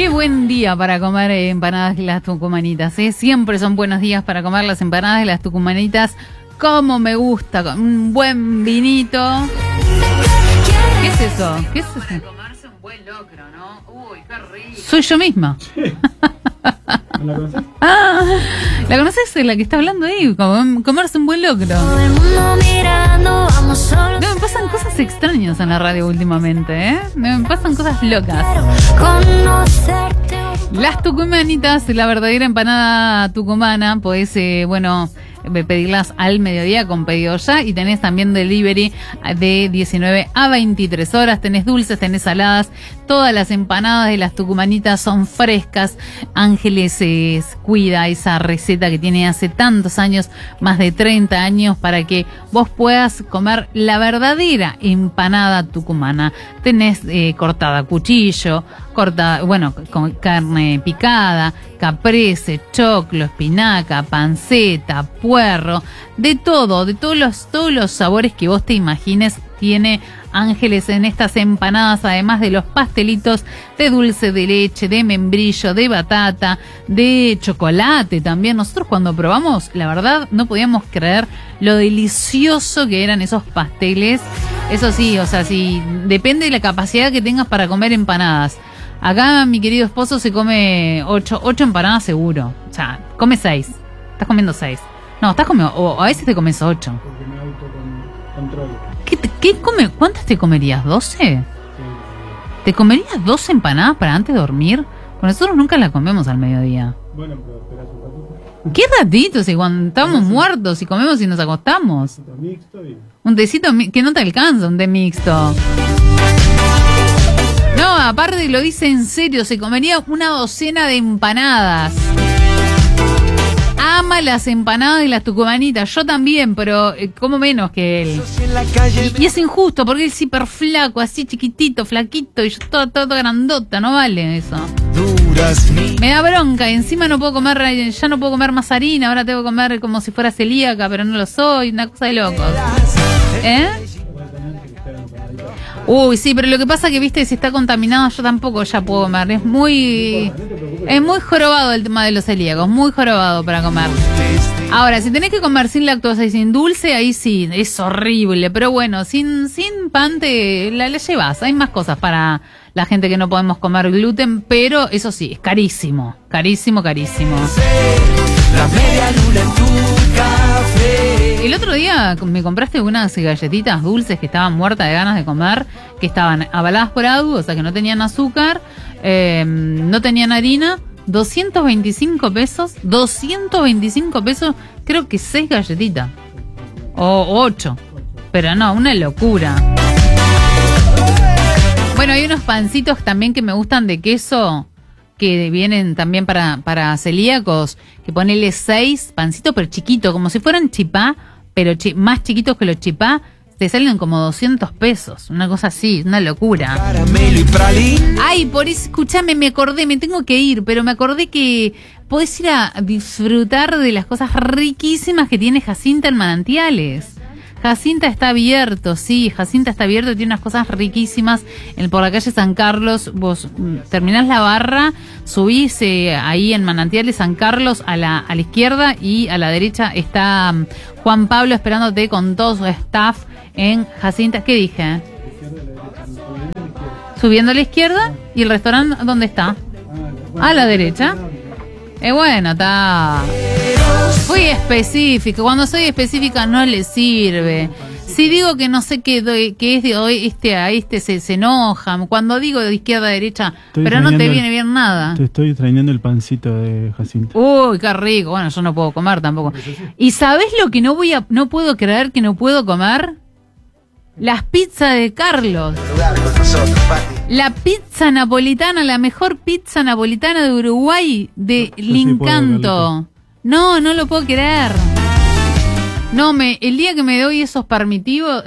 Qué buen día para comer empanadas de las tucumanitas, ¿eh? Siempre son buenos días para comer las empanadas de las tucumanitas. Como me gusta, con un buen vinito. ¿Qué es eso? ¿Qué es eso? Para comerse un buen locro, ¿no? Uy, qué rico. Soy yo misma. ¿No la conoces? ¿La conoces? La que está hablando ahí, comerse un buen locro. No, me pasan cosas extrañas en la radio últimamente, ¿eh? Me pasan cosas locas. Las tucumanitas, la verdadera empanada tucumana, podés, pedirlas al mediodía con pedido ya, y tenés también delivery de 19 a 23 horas, tenés dulces, tenés saladas, todas las empanadas de las tucumanitas son frescas. Ángeles cuida esa receta que tiene hace tantos años, más de 30 años, para que vos puedas comer la verdadera empanada tucumana. Tenés cortada a cuchillo, con carne picada, caprese, choclo, espinaca, panceta, puerro, de todo, todos los sabores que vos te imagines tiene Ángeles en estas empanadas, además de los pastelitos de dulce de leche, de membrillo, de batata, de chocolate también. Nosotros cuando probamos, la verdad, no podíamos creer lo delicioso que eran esos pasteles. Eso sí, sí, depende de la capacidad que tengas para comer empanadas. Acá mi querido esposo se come 8 empanadas seguro. O sea, come 6. Estás comiendo 6. No, estás comiendo, o a veces te comes 8. Porque me autocontrolo. ¿Qué come? ¿Cuántas te comerías? ¿12? Sí. ¿Te comerías 2 empanadas para antes de dormir? Pues nosotros nunca las comemos al mediodía. Bueno, pero esperás un ratito. ¿Qué ratito? Si cuando estamos muertos y comemos y nos acostamos. Un mixto y... Un tecito que no te alcanza, un té mixto. No, aparte lo dice en serio, se comería una docena de empanadas. Ama las empanadas de las tucumanitas, yo también, pero como menos que él. Y es injusto, porque él es hiper flaco, así chiquitito, flaquito, y yo todo grandota, no vale eso. Me da bronca, y encima no puedo comer, ya no puedo comer más harina, ahora tengo que comer como si fuera celíaca, pero no lo soy, una cosa de locos. Uy, sí, pero lo que pasa que, viste, si está contaminado yo tampoco ya puedo comer. Es muy jorobado el tema de los celíacos, muy jorobado para comer. Ahora, si tenés que comer sin lactosa y sin dulce, ahí sí, es horrible. Pero bueno, sin pan la llevas. Hay más cosas para la gente que no podemos comer gluten, pero eso sí, es carísimo. Carísimo. La media luna en tu café. El otro día me compraste unas galletitas dulces que estaban muertas de ganas de comer, que estaban avaladas por ADU, o sea que no tenían azúcar, no tenían harina. 225 pesos, creo que 6 galletitas. O 8. Pero no, una locura. Bueno, hay unos pancitos también que me gustan de queso, que vienen también para celíacos, que ponele 6 pancitos, pero chiquitos, como si fueran chipá, pero más chiquitos que los chipá, te salen como 200 pesos, una cosa así, una locura. Caramelo y pralín. Ay, por eso, escúchame, me acordé, me tengo que ir, pero me acordé que podés ir a disfrutar de las cosas riquísimas que tiene Jacinta en Manantiales. Jacinta está abierto, sí, Jacinta está abierto, tiene unas cosas riquísimas por la calle San Carlos. Vos terminás la barra, subís ahí en Manantiales San Carlos a la izquierda, y a la derecha está Juan Pablo esperándote con todo su staff en Jacinta. ¿Qué dije? Subiendo a la izquierda, y el restaurante, ¿dónde está? A la derecha. Bueno, está. Fui específico. Cuando soy específica no le sirve. Si digo que no sé qué es de hoy, se enoja. Cuando digo de izquierda a derecha, pero no te viene bien nada. Te estoy extrañando el pancito de Jacinta. Uy, qué rico. Bueno, yo no puedo comer tampoco. ¿Y sabés lo que no puedo creer que no puedo comer? Las pizzas de Carlos. La pizza napolitana, la mejor pizza napolitana de Uruguay, de Lincanto. No lo puedo creer. No, el día que me doy esos permitidos,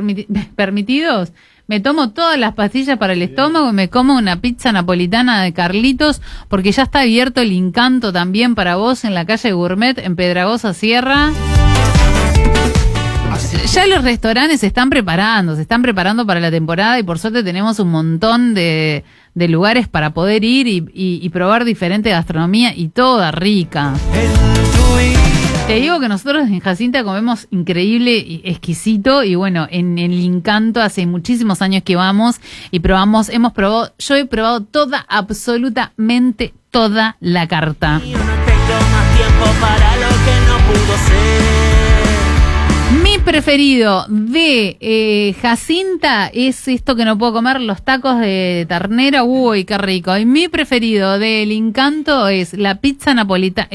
me tomo todas las pastillas para el estómago y me como una pizza napolitana de Carlitos, porque ya está abierto el Encanto también para vos en la calle Gourmet, en Pedragosa Sierra. Ya los restaurantes se están preparando para la temporada y por suerte tenemos un montón de lugares para poder ir y probar diferente gastronomía y toda rica. Te digo que nosotros en Jacinta comemos increíble y exquisito y bueno, en el Encanto hace muchísimos años que vamos y yo he probado absolutamente toda la carta. Yo no tengo más tiempo para lo que no pudo ser. Mi preferido de Jacinta es esto que no puedo comer, los tacos de ternera, uy, qué rico. Y mi preferido del Encanto es la pizza napolitana,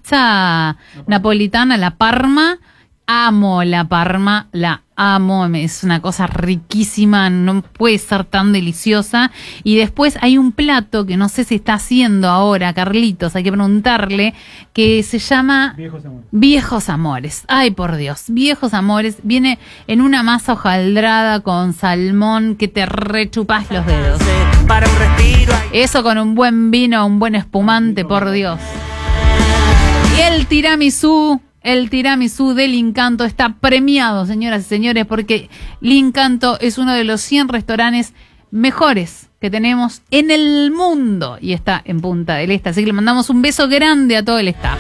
la Parma. Amo la Parma, la amo, es una cosa riquísima, no puede ser tan deliciosa. Y después hay un plato que no sé si está haciendo ahora Carlitos, hay que preguntarle, que se llama Viejos amores. Viejos Amores. Ay, por Dios, Viejos Amores. Viene en una masa hojaldrada con salmón que te rechupas los dedos. Para un respiro. Eso con un buen vino, un buen espumante, por Dios. Y el tiramisú del Encanto está premiado, señoras y señores, porque el Encanto es uno de los 100 restaurantes mejores que tenemos en el mundo y está en Punta del Este. Así que le mandamos un beso grande a todo el staff.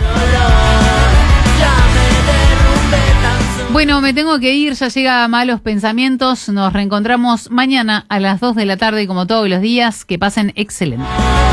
Bueno, me tengo que ir, ya llega Malos Pensamientos. Nos reencontramos mañana a las 2 de la tarde como todos los días. Que pasen excelente.